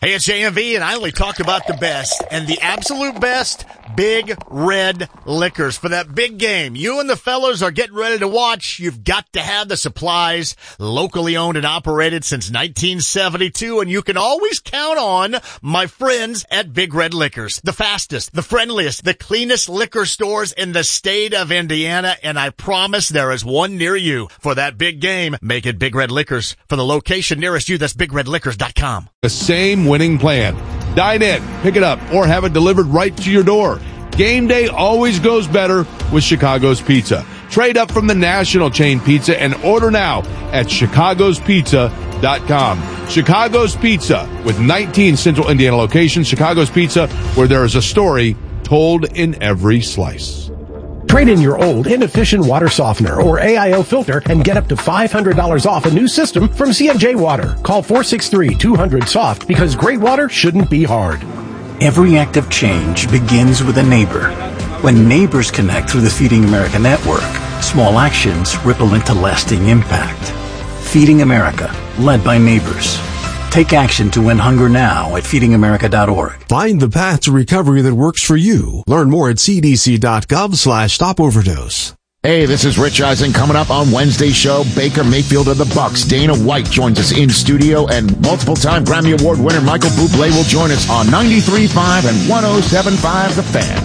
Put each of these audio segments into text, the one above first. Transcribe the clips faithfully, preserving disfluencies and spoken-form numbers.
Hey, it's J M V, and I only talk about the best, and the absolute best, Big Red Liquors. For that big game you and the fellas are getting ready to watch, you've got to have the supplies. Locally owned and operated since nineteen seventy-two, and you can always count on my friends at Big Red Liquors. The fastest, the friendliest, the cleanest liquor stores in the state of Indiana, and I promise there is one near you. For that big game, make it Big Red Liquors. For the location nearest you, that's big red liquors dot com. The same winning plan. Dine in, pick it up, or have it delivered right to your door. Game day always goes better with Chicago's Pizza. Trade up from the national chain pizza and order now at chicagos pizza dot com. Chicago's Pizza, with nineteen Central Indiana locations. Chicago's Pizza, where there is a story told in every slice. Trade in your old, inefficient water softener or A I O filter and get up to five hundred dollars off a new system from C and J Water. Call four six three, two hundred, SOFT because great water shouldn't be hard. Every act of change begins with a neighbor. When neighbors connect through the Feeding America network, small actions ripple into lasting impact. Feeding America, led by neighbors. Take action to end hunger now at feeding america dot org. Find the path to recovery that works for you. Learn more at c d c dot gov slash stop overdose. Hey, this is Rich Eisen. Coming up on Wednesday's show, Baker Mayfield of the Bucks. Dana White joins us in studio, and multiple-time Grammy Award winner Michael Bublé will join us on ninety-three point five and one oh seven point five The Fan.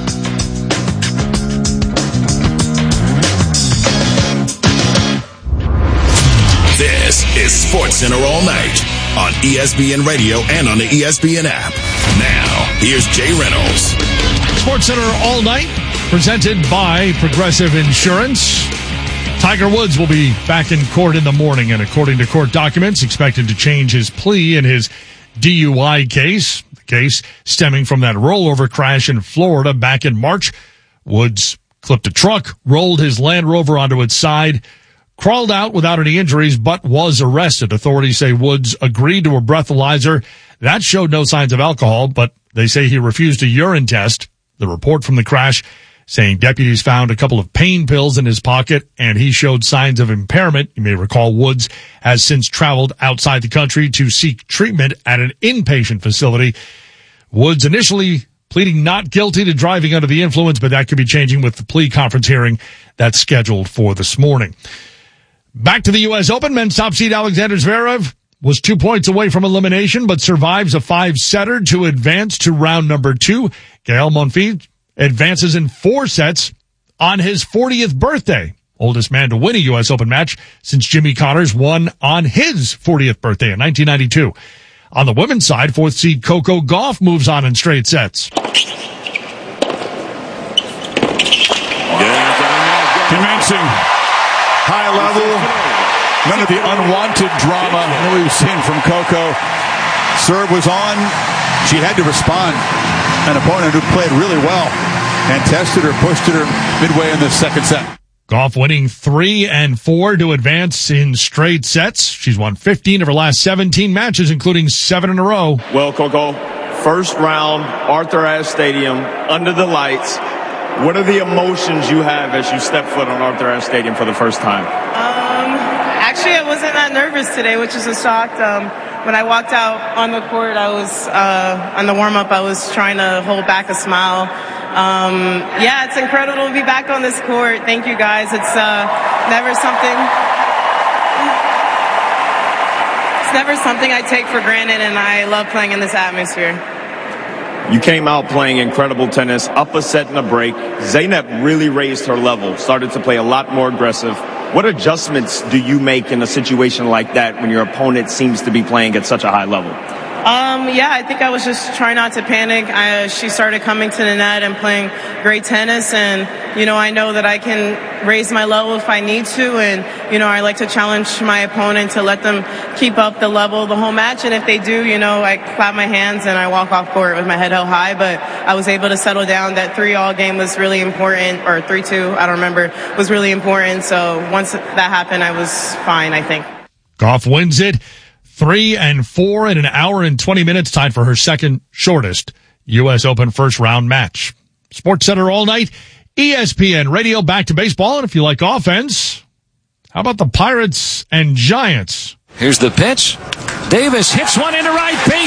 This is SportsCenter All Night on E S P N Radio and on the E S P N app. Now, here's Jay Reynolds. SportsCenter All Night, presented by Progressive Insurance. Tiger Woods will be back in court in the morning, and according to court documents, expected to change his plea in his D U I case. The case stemming from that rollover crash in Florida back in March. Woods clipped a truck, rolled his Land Rover onto its side, crawled out without any injuries, but was arrested. Authorities say Woods agreed to a breathalyzer. That showed no signs of alcohol, but they say he refused a urine test. The report from the crash saying deputies found a couple of pain pills in his pocket, and he showed signs of impairment. You may recall Woods has since traveled outside the country to seek treatment at an inpatient facility. Woods initially pleading not guilty to driving under the influence, but that could be changing with the plea conference hearing that's scheduled for this morning. Back to the U S Open. Men's top seed Alexander Zverev was two points away from elimination, but survives a five-setter to advance to round number two. Gael Monfils advances in four sets on his fortieth birthday. Oldest man to win a U S Open match since Jimmy Connors won on his fortieth birthday in nineteen ninety-two. On the women's side, fourth seed Coco Gauff moves on in straight sets. Commencing high level, none of the unwanted drama that we've seen from Coco. Serve was on. She had to respond. An opponent who played really well and tested her, pushed her midway in the second set. Gauff winning three and four to advance in straight sets. She's won fifteen of her last seventeen matches, including seven in a row. Well, Coco, first round, Arthur Ashe Stadium, under the lights. What are the emotions you have as you step foot on Arthur Ashe Stadium for the first time? Um, actually, I wasn't that nervous today, which is a shock. Um, when I walked out on the court, I was, uh, on the warm-up, I was trying to hold back a smile. Um, yeah, it's incredible to be back on this court. Thank you, guys. It's uh, never something... It's never something I take for granted, and I love playing in this atmosphere. You came out playing incredible tennis, up a set and a break. Zeynep really raised her level, started to play a lot more aggressive. What adjustments do you make in a situation like that when your opponent seems to be playing at such a high level? Um, yeah, I think I was just trying not to panic. I, she started coming to the net and playing great tennis, and, you know, I know that I can raise my level if I need to, and, you know, I like to challenge my opponent to let them keep up the level the whole match, and if they do, you know, I clap my hands and I walk off court with my head held high, but I was able to settle down. That three-all game was really important, or three two, I don't remember, was really important, so once that happened, I was fine, I think. Gauff wins it. Three and four in an hour and twenty minutes, tied for her second shortest U S Open first round match. SportsCenter All Night, E S P N Radio, back to baseball. And if you like offense, how about the Pirates and Giants? Here's the pitch. Davis hits one into right base.